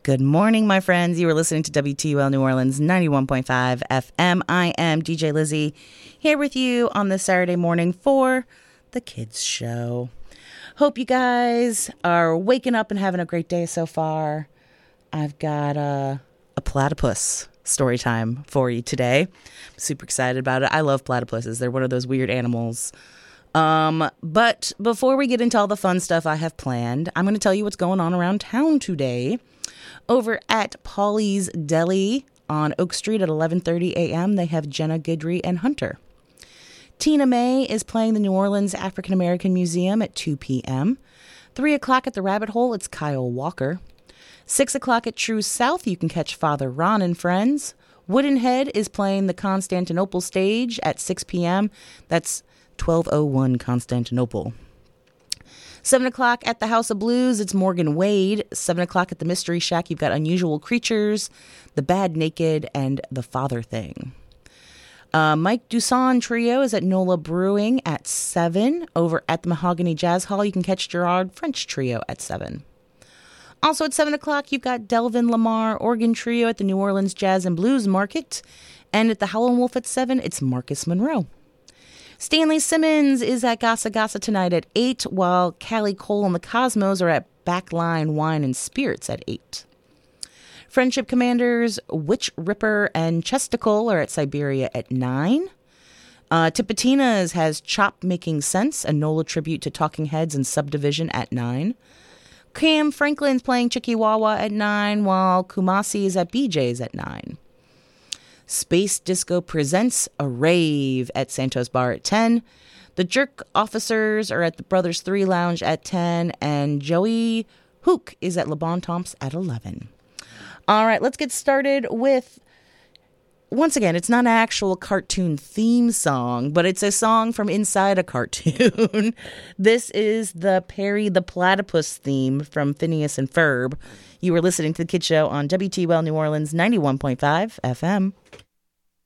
Good morning, my friends. You are listening to WTUL New Orleans 91.5 FM. I am DJ Lizzie here with you on this Saturday morning for the Kids Show. Hope you guys are waking up and having a great day so far. I've got a platypus story time for you today. I'm super excited about it. I love platypuses. They're one of those weird animals. But before we get into all the fun stuff I have planned, I'm going to tell you what's going on around town today. Over at Paulie's Deli on Oak Street at 11:30 a.m., they have Jenna Guidry and Hunter. Tina May is playing the New Orleans African American Museum at 2 p.m. 3 o'clock at the Rabbit Hole, it's Kyle Walker. 6 o'clock at True South, you can catch Father Ron and Friends. Woodenhead is playing the Constantinople stage at 6 p.m. That's 1201 Constantinople. 7 o'clock at the House of Blues, it's Morgan Wade. 7 o'clock at the Mystery Shack, you've got Unusual Creatures, The Bad Naked, and The Father Thing. Mike Dusson Trio is at NOLA Brewing at 7. Over at the Mahogany Jazz Hall, you can catch Gerard French Trio at 7. Also at 7 o'clock, you've got Delvin Lamar Organ Trio at the New Orleans Jazz and Blues Market. And at the Howlin' Wolf at 7, it's Marcus Monroe. Stanley Simmons is at Gassa Gassa tonight at 8, while Callie Cole and the Cosmos are at Backline Wine and Spirits at 8. Friendship Commanders, Witch Ripper and Chesticle are at Siberia at 9. Tipitina's has Chop Making Sense, a NOLA tribute to Talking Heads and Subdivision at 9. Cam Franklin's playing Chikiwawa at 9, while Kumasi is at BJ's at 9. Space Disco presents a rave at Santos Bar at 10. The Jerk Officers are at the Brothers 3 Lounge at 10. And Joey Hook is at Le Bon Temps at 11. All right, let's get started with, once again, it's not an actual cartoon theme song, but it's a song from inside a cartoon. This is the Perry the Platypus theme from Phineas and Ferb. You were listening to the Kid Show on WTUL New Orleans 91.5 FM.